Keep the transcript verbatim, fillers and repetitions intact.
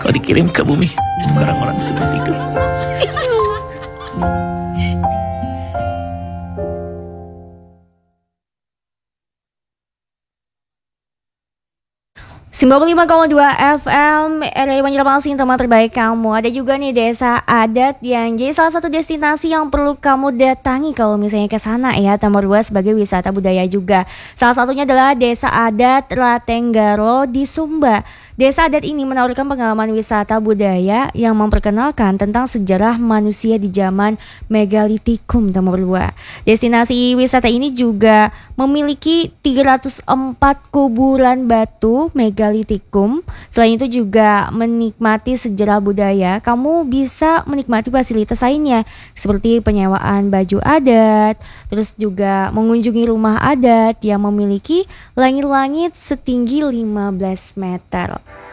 kalau dikirim ke bumi untuk orang-orang seperti itu. sembilan puluh lima koma dua F M R R I Banjarmasin, teman terbaik kamu. Ada juga nih desa adat yang jadi salah satu destinasi yang perlu kamu datangi kalau misalnya ke sana ya. Nomor dua sebagai wisata budaya juga. Salah satunya adalah desa adat Latenggaro di Sumba. Desa adat ini menawarkan pengalaman wisata budaya yang memperkenalkan tentang sejarah manusia di zaman megalitikum. Nomor dua. Destinasi wisata ini juga memiliki tiga ratus empat kuburan batu megalitikum. Selain itu juga menikmati sejarah budaya, kamu bisa menikmati fasilitas lainnya seperti penyewaan baju adat, terus juga mengunjungi rumah adat yang memiliki langit-langit setinggi lima belas meter.